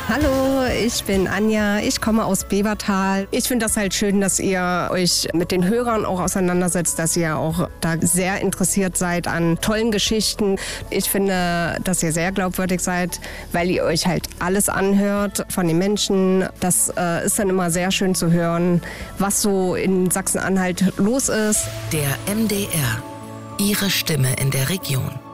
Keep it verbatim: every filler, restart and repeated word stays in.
Hallo, ich bin Anja, ich komme aus Bevertal. Ich finde das halt schön, dass ihr euch mit den Hörern auch auseinandersetzt, dass ihr auch da sehr interessiert seid an tollen Geschichten. Ich finde, dass ihr sehr glaubwürdig seid, weil ihr euch halt alles anhört von den Menschen. Das äh, ist dann immer sehr schön zu hören, was so in Sachsen-Anhalt los ist. Der M D R, Ihre Stimme in der Region.